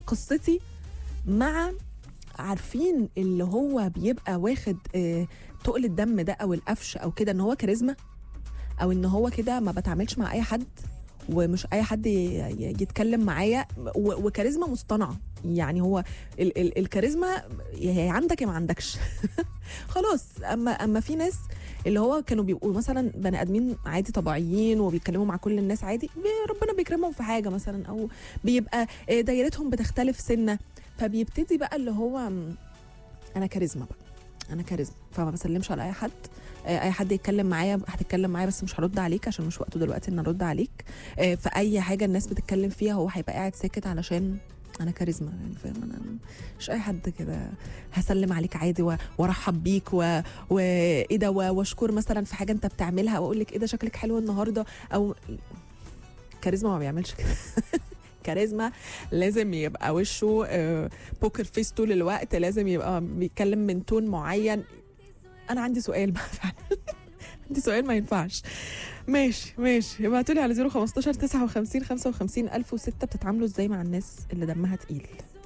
قصتي مع، عارفين اللي هو بيبقى واخد تقل الدم ده او القفش او كده، ان هو كاريزما، او ان هو كده ما بتعاملش مع اي حد ومش اي حد يتكلم معايا، وكاريزما مصطنعه. يعني هو الكاريزما يا عندك يا ما عندكش. خلاص. اما في ناس اللي هو كانوا بيبقوا مثلا بني ادمين عادي طبيعيين وبيتكلموا مع كل الناس عادي، ربنا بيكرمهم في حاجه مثلا، او بيبقى دايرتهم بتختلف سنه، فبيبتدي بقى اللي هو انا كاريزما بقى، انا كاريزما، فما بسلمش على اي حد. اي حد يتكلم معايا هتتكلم معايا بس مش هرد عليك عشان مش وقته دلوقتي ان ارد عليك. في اي حاجه الناس بتتكلم فيها هو هيبقى قاعد ساكت علشان انا كاريزما. يعني فاهم، انا مش اي حد كده هسلم عليك عادي وارحب بيك وايه ده، واشكر مثلا في حاجه انت بتعملها، واقول لك ايه ده شكلك حلو النهارده، او كاريزما ما بيعملش كده. كاريزما لازم يبقى وشه بوكر فيس طول الوقت، لازم يبقى بيتكلم من تون معين. انا عندي سؤال بقى فعلا. عندي سؤال ما ينفعش. ماشي ابعتوا لي على 015 59 55 1006 بتتعاملوا ازاي مع الناس اللي دمها تقيل؟